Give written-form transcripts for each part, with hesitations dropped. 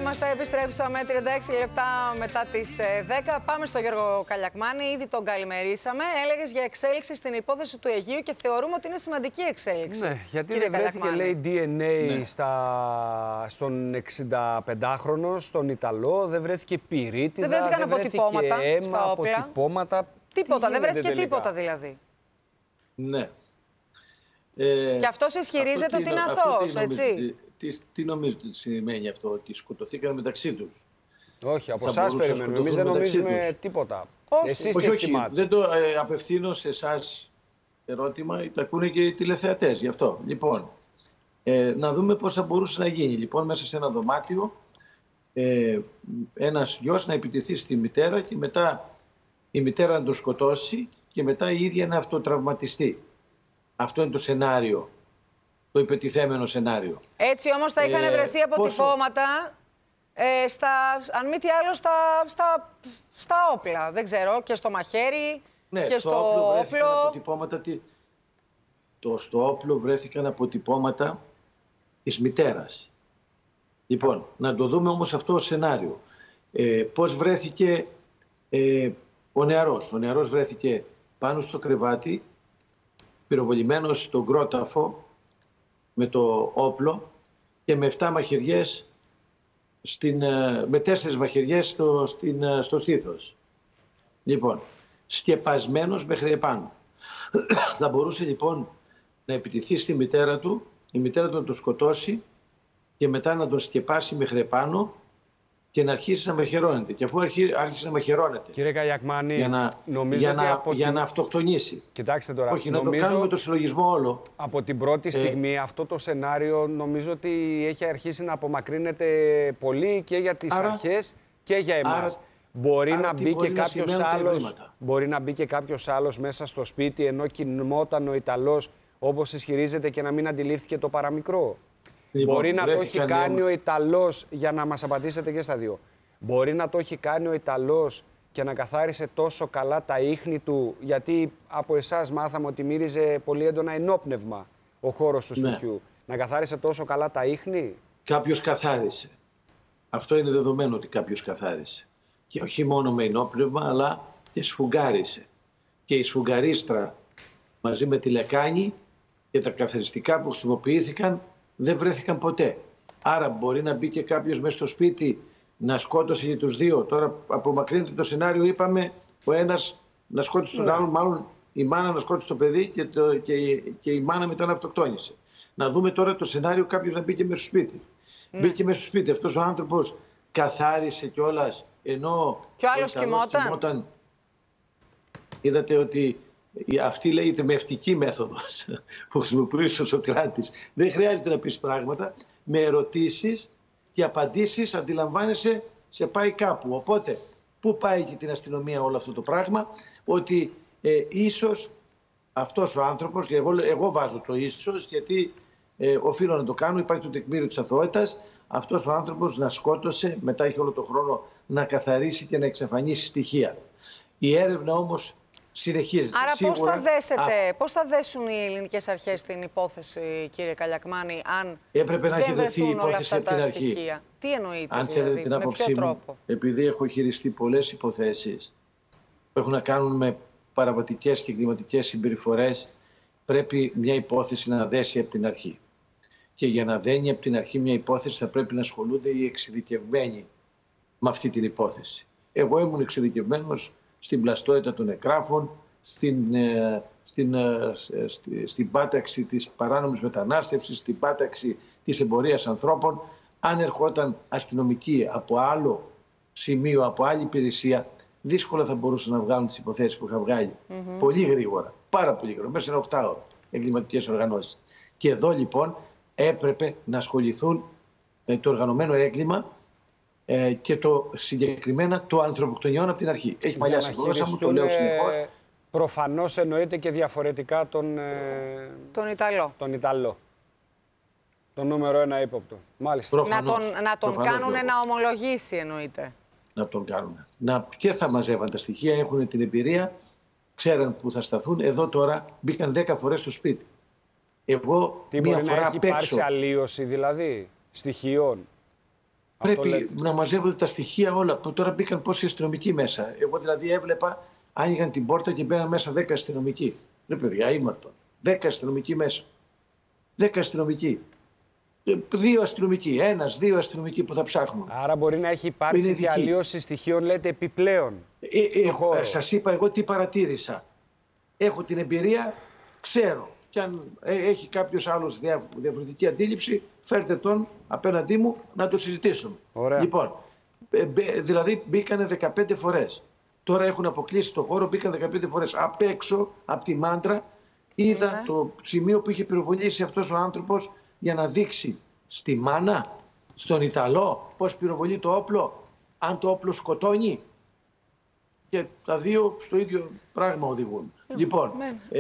είμαστε, επιστρέψαμε 36 λεπτά μετά τις 10. Πάμε στον Γιώργο Καλιακμάνη, ήδη τον καλημερίσαμε. Έλεγες για εξέλιξη στην υπόθεση του Αιγείου και θεωρούμε ότι είναι σημαντική εξέλιξη. Ναι, γιατί δεν βρέθηκε, λέει, DNA στον 65χρονο, στον Ιταλό, δεν βρέθηκε πυρίτιδα, δεν βρέθηκαν αποτυπώματα, αίμα, αποτυπώματα. Τίποτα, δεν βρέθηκε τίποτα δηλαδή. Ναι. Και αυτός ισχυρίζεται ότι είναι αθώος, έτσι. Τι νομίζετε ότι σημαίνει αυτό, ότι σκοτωθήκαν μεταξύ τους? Όχι, από εσάς περιμένουμε. Εμείς δεν νομίζουμε τίποτα. Εσείς τι εκτιμάτε? Δεν το απευθύνω σε εσάς ερώτημα, τα ακούνε και οι τηλεθεατές γι' αυτό. Λοιπόν, να δούμε πώς θα μπορούσε να γίνει. Λοιπόν, μέσα σε ένα δωμάτιο, ένας γιος να επιτεθεί στη μητέρα και μετά η μητέρα να τον σκοτώσει και μετά η ίδια να αυτοτραυματιστεί. Αυτό είναι το σενάριο, το υπετιθέμενο σενάριο. Έτσι όμως θα είχαν βρεθεί αποτυπώματα, αν μη τι άλλο, στα όπλα. Δεν ξέρω, και στο μαχαίρι και στο όπλο. Αποτυπώματα, στο όπλο βρέθηκαν αποτυπώματα της μητέρας. Λοιπόν, να το δούμε όμως αυτό το σενάριο. Πώς βρέθηκε ο νεαρός. Ο νεαρός βρέθηκε πάνω στο κρεβάτι, πυροβολημένος στον κρόταφο με το όπλο και με 7 μαχαιριές, με 4 μαχαιριές στο στήθος. Λοιπόν, σκεπασμένος μέχρι επάνω. Θα μπορούσε λοιπόν να επιτεθεί στη μητέρα του, η μητέρα του να τον σκοτώσει και μετά να τον σκεπάσει μέχρι επάνω και να αρχίσει να μαχαιρώνεται. Και αφού άρχισε να μαχαιρώνεται, κύριε Καλιακμάνη, για να αυτοκτονήσει. Κοιτάξτε τώρα, όχι, να το κάνουμε το συλλογισμό όλο. Από την πρώτη στιγμή αυτό το σενάριο νομίζω ότι έχει αρχίσει να απομακρύνεται πολύ και για τις αρχές και για εμάς. Μπορεί να μπει και κάποιος άλλος μέσα στο σπίτι ενώ κοιμόταν ο Ιταλός, όπως ισχυρίζεται, και να μην αντιλήφθηκε το παραμικρό. Λοιπόν, μπορεί να το έχει κάνει ο Ιταλός, για να μας απαντήσετε και στα δύο. Μπορεί να το έχει κάνει ο Ιταλός και να καθάρισε τόσο καλά τα ίχνη του, γιατί από εσάς μάθαμε ότι μύριζε πολύ έντονα ενόπνευμα ο χώρος του σπιτιού. Να καθάρισε τόσο καλά τα ίχνη. Κάποιος καθάρισε. Αυτό είναι δεδομένο ότι κάποιος καθάρισε. Και όχι μόνο με ενόπνευμα, αλλά και σφουγγάρισε. Και η σφουγγαρίστρα μαζί με τη λεκάνη και τα καθαριστικά που χρησιμοποιήθηκαν δεν βρέθηκαν ποτέ. Άρα μπορεί να μπει και κάποιος μέσα στο σπίτι να σκότωσε και τους δύο. Τώρα απομακρύνεται το σενάριο, είπαμε, ο ένας να σκότωσε τον άλλον, μάλλον η μάνα να σκότωσε το παιδί και η μάνα μετά να αυτοκτόνησε. Να δούμε τώρα το σενάριο, κάποιος να μπήκε μέσα στο σπίτι. Μπήκε μέσα στο σπίτι, αυτός ο άνθρωπος καθάρισε κιόλας, ενώ και ο άλλος κοιμόταν. Είδατε ότι αυτή λέγεται μευτική μέθοδος που χρησιμοποιούσε ο Σοκράτης. Δεν χρειάζεται να πεις πράγματα, με ερωτήσεις και απαντήσεις αντιλαμβάνεσαι σε πάει κάπου. Οπότε, πού πάει και την αστυνομία όλο αυτό το πράγμα? Ότι ίσως αυτός ο άνθρωπος, και εγώ βάζω το ίσως, γιατί οφείλω να το κάνω, υπάρχει το τεκμήριο της αθωότητας, αυτός ο άνθρωπος να σκότωσε, μετά έχει όλο το χρόνο να καθαρίσει και να εξαφανίσει στοιχεία. Η έρευνα όμως συνεχίζεται. Άρα πώς θα δέσουν οι ελληνικές αρχές την υπόθεση, κύριε Καλιακμάνη, αν έπρεπε να έχει δεν δοθεί η βρεθούν όλα υπόθεση αυτά από τα την αρχή. στοιχεία? Τι εννοείται, αν δηλαδή, την με άποψή ποιο μου, τρόπο? επειδή έχω χειριστεί πολλές υποθέσεις που έχουν να κάνουν με παραβατικές και εγκληματικές συμπεριφορές, πρέπει μια υπόθεση να δέσει από την αρχή. Και για να δένει από την αρχή μια υπόθεση θα πρέπει να ασχολούνται οι εξειδικευμένοι με αυτή την υπόθεση. Εγώ ήμουν εξειδικευμένος στην πλαστότητα των εγγράφων, στην πάταξη της παράνομης μετανάστευσης, στην πάταξη της εμπορίας ανθρώπων. Αν ερχόταν αστυνομικοί από άλλο σημείο, από άλλη υπηρεσία, δύσκολα θα μπορούσαν να βγάλουν τις υποθέσεις που είχα βγάλει. Πολύ γρήγορα, πάρα πολύ γρήγορα, μέσα σε ένα 8ωρο εγκληματικές οργανώσεις. Και εδώ λοιπόν έπρεπε να ασχοληθούν το οργανωμένο έγκλημα και το συγκεκριμένα το ανθρωποκτονιών από την αρχή. Έχει μαλλιάσει η γλώσσα μου, το λέω συνεχώς. Προφανώς εννοείται και διαφορετικά τον Ιταλό. Το νούμερο 1 ύποπτο. Μάλιστα. Να τον κάνουν να ομολογήσει, εννοείται. Να τον κάνουν. Και θα μαζεύαν τα στοιχεία, έχουν την εμπειρία, ξέραν που θα σταθούν. Εδώ τώρα μπήκαν 10 φορές στο σπίτι. Εγώ τι μία μπορεί φορά να έχει υπάρξει αλλίωση δηλαδή στοιχείων? Πρέπει να μαζεύονται τα στοιχεία όλα. Τώρα μπήκαν πόσοι αστυνομικοί μέσα. Εγώ δηλαδή έβλεπα, άνοιγαν την πόρτα και μπαίναν μέσα 10 αστυνομικοί. Ρε παιδιά, ήμαρτον. 10 αστυνομικοί μέσα. 10 αστυνομικοί. 2 αστυνομικοί. 1-2 αστυνομικοί που θα ψάχνουν. Άρα μπορεί να έχει υπάρξει και αλλίωση στοιχείων, λέτε, επιπλέον. Σας είπα εγώ τι παρατήρησα. Έχω την εμπειρία, ξέρω. Και αν έχει κάποιος άλλος διαφορετική αντίληψη, φέρτε τον απέναντί μου να το συζητήσουμε. Ωραία. Λοιπόν, δηλαδή μπήκανε 15 φορές. Τώρα έχουν αποκλείσει το χώρο, μπήκαν 15 φορές. Απ' έξω, από τη μάντρα, είδα το σημείο που είχε πυροβολήσει αυτός ο άνθρωπος για να δείξει στη μάνα, στον Ιταλό, πώς πυροβολεί το όπλο, αν το όπλο σκοτώνει. Και τα δύο στο ίδιο πράγμα οδηγούν. Λοιπόν,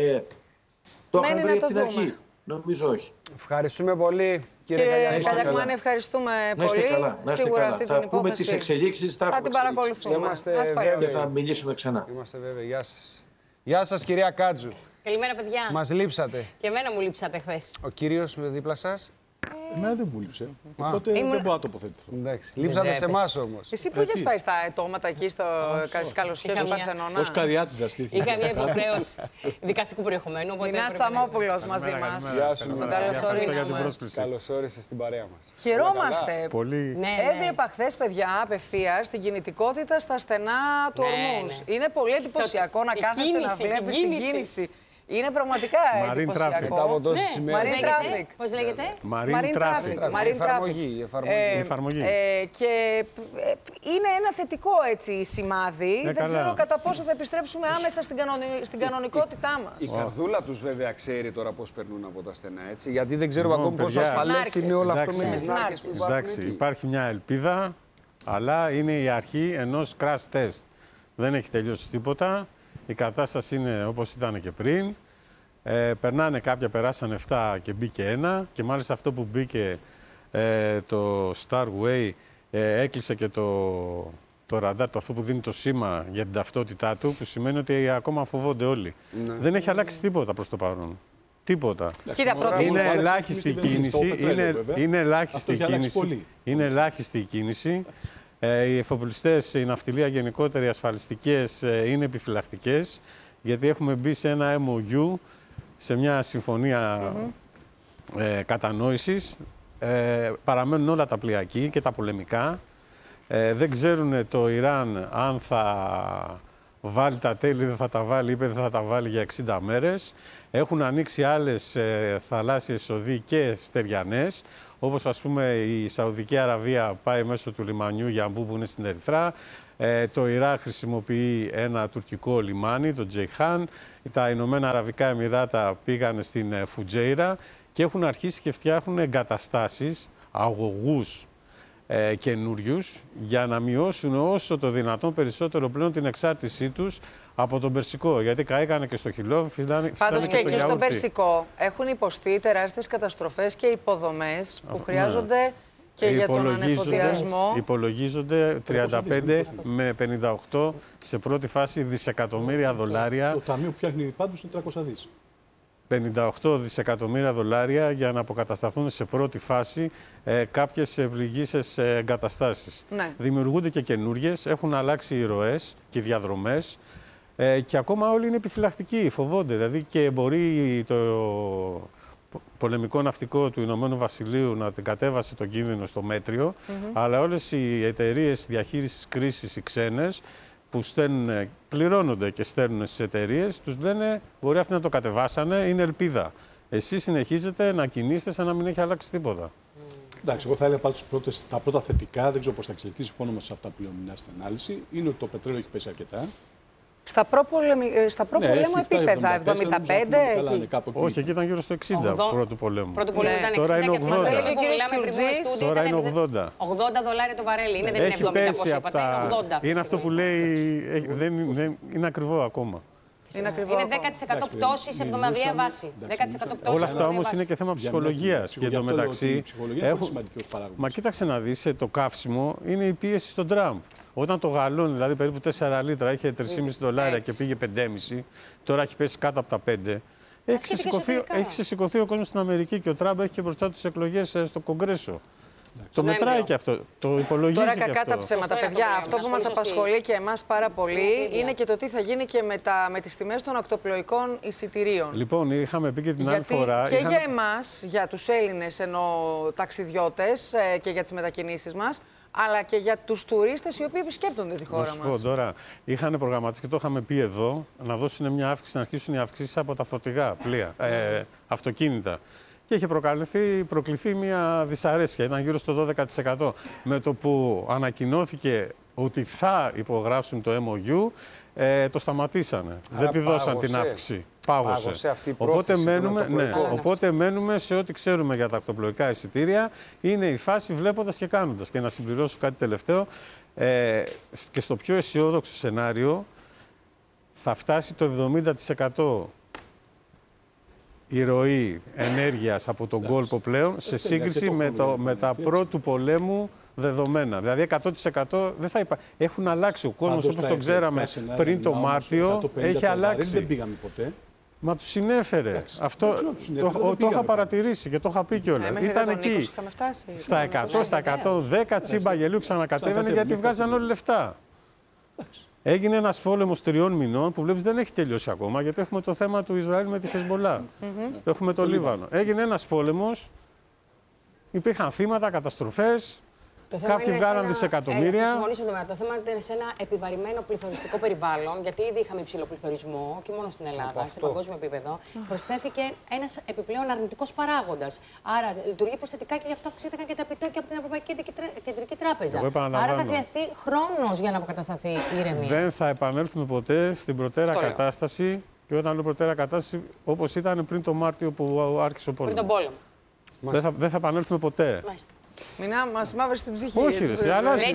το είχαν βρει από την αρχή. Νομίζω όχι. Ευχαριστούμε πολύ, κύριε Καλιακμάνη. Ευχαριστούμε πολύ. Σίγουρα αυτή την υπόθεση. Θα πούμε τις εξελίξεις, θα την παρακολουθούμε. Και θα μιλήσουμε ξανά. Είμαστε βέβαιοι. Γεια σας. Γεια σας, κυρία Κάτζου. Καλημέρα, παιδιά. Μας λείψατε. Και εμένα μου λείψατε χθες. Ο κύριος δίπλα σας. Εμένα δεν μου λείψε. Οπότε δεν μπορώ να τοποθετηθώ. Εντάξει. Λείψατε σε εμάς όμως. Εσύ που είχες πάει στα ετώματα εκεί στις καλοσχέσεις του Παρθενώνα. Ως Καριάτιδα στήθηκε. Είχα μια υποχρέωση δικαστικού περιεχομένου. Μινάς Τσαμόπουλος μαζί μας. Γεια σου, Τον καλωσορίζουμε. Καλώς όρισες στην παρέα μας. Χαιρόμαστε. Πολύ. Έβλεπα χθες, παιδιά, απευθείας την κινητικότητα στα στενά του ορμούς. Είναι πολύ εντυπωσιακό να κάθεσαι να βλέπεις την κίνηση. Είναι πραγματικά εντυπωσιακό. Μετά από τόσες ημέρες. Marine Traffic. Πώς λέγεται? Marine Traffic. Η εφαρμογή. Και είναι ένα θετικό έτσι σημάδι. Δεν ξέρω κατά πόσο θα επιστρέψουμε άμεσα στην κανονικότητά μας. Η καρδούλα τους βέβαια ξέρει τώρα πώς περνούν από τα στενά, έτσι. Γιατί δεν ξέρουμε ακόμη πόσο ασφαλές είναι όλο αυτό με τις νάρκες που υπάρχουν. Εντάξει, υπάρχει μια ελπίδα, αλλά είναι η αρχή ενός crash test. Δεν έχει τελειώσει τίποτα. Η κατάσταση είναι όπως ήταν και πριν. Περνάνε κάποια, περάσαν 7 και μπήκε 1. Και μάλιστα αυτό που μπήκε το Starway έκλεισε και το ραντάρ, το αυτό που δίνει το σήμα για την ταυτότητά του, που σημαίνει ότι ακόμα φοβόνται όλοι. Ναι. Δεν έχει αλλάξει τίποτα προς το παρόν. Τίποτα. Είναι ελάχιστη η κίνηση. Είναι ελάχιστη η κίνηση. Οι εφοπλιστές, η ναυτιλία γενικότερα, οι ασφαλιστικές είναι επιφυλακτικές, γιατί έχουμε μπει σε ένα MOU, σε μια συμφωνία κατανόησης. Παραμένουν όλα τα πλοία και τα πολεμικά. Δεν ξέρουν το Ιράν αν θα βάλει τα τέλη, δεν θα τα βάλει, είπε δεν θα τα βάλει για 60 μέρες. Έχουν ανοίξει άλλες θαλάσσιες οδοί και στεριανές, όπως ας πούμε η Σαουδική Αραβία πάει μέσω του λιμανιού Γιαμπού που είναι στην Ερυθρά. Το Ιράκ χρησιμοποιεί ένα τουρκικό λιμάνι, το Τζεϊχάν. Τα Ηνωμένα Αραβικά Εμιράτα πήγαν στην Φουτζέιρα και έχουν αρχίσει και φτιάχνουν εγκαταστάσεις, αγωγούς καινούριους, για να μειώσουν όσο το δυνατόν περισσότερο πλέον την εξάρτησή τους από τον Περσικό. Γιατί καήκανε και στο Χιλό, πάντως και στον Περσικό έχουν υποστεί τεράστιες καταστροφές και υποδομές που χρειάζονται και για τον ανεφοδιασμό. Υπολογίζονται 35 με 58 σε πρώτη φάση δισεκατομμύρια δολάρια. Το ταμείο που φτιάχνει πάντως είναι 300 δις. 58 δισεκατομμύρια δολάρια για να αποκατασταθούν σε πρώτη φάση κάποιες πληγήσεις εγκαταστάσεις. Ναι. Δημιουργούνται και καινούριες, έχουν αλλάξει οι ροές και οι διαδρομές και ακόμα όλοι είναι επιφυλακτικοί, φοβόνται. Δηλαδή και μπορεί το πολεμικό ναυτικό του Ηνωμένου Βασιλείου να την κατέβασε τον κίνδυνο στο μέτριο, αλλά όλες οι εταιρείες διαχείρισης κρίσης, οι ξένες, που πληρώνονται και στέλνουν στις εταιρείες, τους λένε μπορεί αυτοί να το κατεβάσανε, είναι ελπίδα. Εσείς συνεχίζετε να κινείστε σαν να μην έχει αλλάξει τίποτα. Εντάξει, εγώ θα έλεγα πάντως τα πρώτα θετικά, δεν ξέρω πώς θα εξελιχθεί, συμφωνώ με αυτά που λέω στην ανάλυση, είναι ότι το πετρέλαιο έχει πέσει αρκετά. Στα προπολέμου επίπεδα, 75 εκεί. Όχι, εκεί ήταν γύρω στο 60 πρώτου πολέμου. Πρώτου πολέμου ήταν 60 τώρα είναι 80. Και που μιλάμε πριν μπούμε στο Τώρα είναι 80. 80 δολάρια το βαρέλι. Είναι, δεν είναι 70 πόσο είπατε, είναι 80. Είναι αυτό που λέει, είναι ακριβό ακόμα. Είναι 10% πτώση σε εβδομαδιαία βάση. 10% πτώση. Όλα αυτά όμως είναι και θέμα ψυχολογίας. Και εντωμεταξύ. Μα κοίταξε να δεις, το καύσιμο είναι η πίεση στον Τραμπ. Όταν το γαλόνι, δηλαδή περίπου 4 λίτρα, είχε 3,5 δολάρια και πήγε 5,5, τώρα έχει πέσει κάτω από τα 5. Έχει ξεσηκωθεί ο κόσμος στην Αμερική και ο Τραμπ έχει και μπροστά του τις εκλογές στο Κογκρέσο. Το μετράει και αυτό. Το υπολογίζει. Τώρα, και κακά αυτό. τα ψέματα, παιδιά. Αυτό που μας απασχολεί και εμάς πάρα πολύ είναι και το τι θα γίνει και με τις τιμές των ακτοπλοϊκών εισιτηρίων. Λοιπόν, είχαμε πει και την άλλη Γιατί φορά. και για εμάς, για τους Έλληνες ταξιδιώτες και για τις μετακινήσεις μας, αλλά και για τους τουρίστες οι οποίοι επισκέπτονται τη χώρα μας. Τώρα, είχαν προγραμματίσει και το είχαμε πει εδώ, να δώσουν μια αύξηση, να αρχίσουν οι αυξήσεις από τα φορτηγά πλοία, αυτοκίνητα. Και είχε προκληθεί μια δυσαρέσκεια, ήταν γύρω στο 12%. Με το που ανακοινώθηκε ότι θα υπογράψουν το MOU, το σταματήσανε. Άρα δεν τη δώσαν πάγωσε. την αύξηση. Πάγωσε. Αυτή η οπότε, πρόθεση, οπότε μένουμε σε ό,τι ξέρουμε για τα ακτοπλοϊκά εισιτήρια. Είναι η φάση βλέποντας και κάνοντας. Και να συμπληρώσω κάτι τελευταίο. Και στο πιο αισιόδοξο σενάριο θα φτάσει το 70% η ροή ενέργειας από τον κόλπο πλέον σε σύγκριση με τα πρώτου πολέμου δεδομένα. Δηλαδή 100% δεν θα υπάρχει. Έχουν αλλάξει. Ο κόσμος όπως τον ξέραμε πριν το Μάρτιο έχει αλλάξει. Δεν πήγαμε ποτέ. Μα του συνέφερε. Αυτό το είχα παρατηρήσει και το είχα πει κιόλας. Ήταν εκεί. Στα 100, στα 110 τσίμπα γελίου ξανακατέβαινε γιατί βγάζαν όλοι λεφτά. Έγινε ένας πόλεμος 3 μηνών που βλέπεις δεν έχει τελειώσει ακόμα γιατί έχουμε το θέμα του Ισραήλ με τη Χεσμολά. Έχουμε το Λίβανο. Έγινε ένας πόλεμος, υπήρχαν θύματα, καταστροφές. Κάποιοι βγάλαν δισεκατομμύρια. Θα συμφωνήσω με το θέμα είναι σε ένα επιβαρημένο πληθωριστικό περιβάλλον, γιατί ήδη είχαμε υψηλό πληθωρισμό, όχι μόνο στην Ελλάδα, σε παγκόσμιο επίπεδο. Προσθέθηκε ένας επιπλέον αρνητικός παράγοντας. Άρα λειτουργεί προσθετικά και γι' αυτό αυξήθηκαν και τα επιτόκια από την Ευρωπαϊκή Κεντρική Τράπεζα. Άρα θα χρειαστεί χρόνος για να αποκατασταθεί η ηρεμία. Δεν θα επανέλθουμε ποτέ στην προτέρα κατάσταση. Και όταν λέω προτέρα κατάσταση, όπως ήταν πριν το Μάρτιο που άρχισε ο πόλεμος. Πριν τον πόλεμο. Δεν θα επανέλθουμε ποτέ. Μάλιστα. Μινά, μας μαύρες στην ψυχή. Όχι, αλλάζει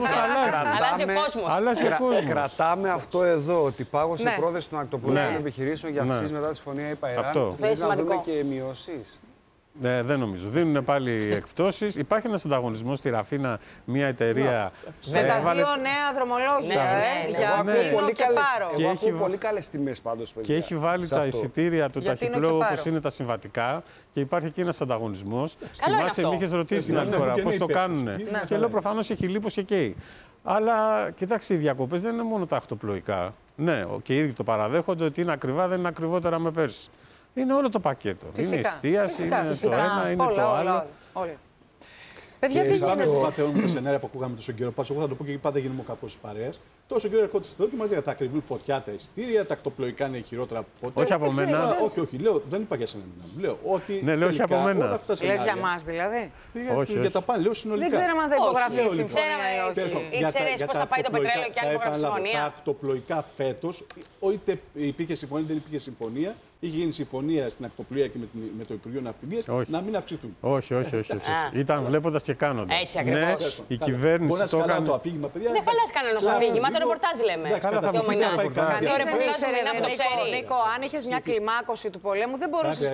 ο κόσμος. Κρατάμε αυτό εδώ, ότι πάγωσε η πρόθεση των ακτοπλοϊκών επιχειρήσεων για αυξήσεις μετά τη συμφωνία ΕΠΑ-Ιράν. Αυτό. Να δούμε και μειώσεις. Δεν νομίζω. Δίνουν πάλι εκπτώσεις. Υπάρχει ένας ανταγωνισμός στη Ραφίνα, μια εταιρεία. Με τα 2 νέα δρομολόγια. Για Τίνο και Πάρο. Εγώ ακούω πολύ καλές τιμές πάντως, παιδιά. Και έχει βάλει τα εισιτήρια του ταχυπλοίου όπως είναι τα συμβατικά και υπάρχει εκεί ένας ανταγωνισμός. Θυμάσαι, με είχες ρωτήσει την άλλη φορά πώς το κάνουν. Και λέω προφανώς έχει λίπος και καίει. Αλλά κοιτάξτε, οι διακοπές δεν είναι μόνο τα ακτοπλοϊκά. Ναι, και οι ίδιοι το παραδέχονται ότι είναι ακριβά, δεν είναι ακριβότερα με πέρσι. Είναι όλο το πακέτο. Φυσικά. Είναι εστίαση, είναι το ένα, είναι το άλλο. Παιδιά, τι γίνεται. Το πατεώνω με τα σενάρια που ακούγαμε τόσο καιρό. Εγώ θα το πω και πάντα γίνομαι κάπως στις παρέες. Τόσο καιρό ερχόντουσαι εδώ και μας λέγανε τα ακριβούν φωτιά τα εισιτήρια, τα ακτοπλοϊκά είναι χειρότερα από ποτέ. Όχι από μένα. Όχι, λέω, δεν είπα για σένα. Λέω ότι. Ναι, λέω όχι από μένα. Λες για μας δηλαδή. Όχι. Για τα πάνε, λέω συνολικά. Δεν ξέραμε αν θα υπογραφεί η συμφωνία ή όχι. Ήξερες πώς θα πάει το πετρέλαιο και αν υπογραφεί συμφωνία. Τα ακτοπλοϊκά φέτος, είτε υπήρχε συμφωνία είτε δεν υπήρχε συμφωνία, είχε γίνει συμφωνία στην ακτοπλοεία και με το Υπουργείο Ναυτιλίας να μην αυξηθούν. Όχι. Ήταν βλέποντας και κάνοντας. Έτσι ακριβώς. Η κυβέρνηση το έκανε. Δεν χαλάς κανένας αφήγημα, το ρεπορτάζ λέμε. Καλά, θα βγει το ρεπορτάζ. Νίκο, αν είχες μια κλιμάκωση του πολέμου δεν μπορούσες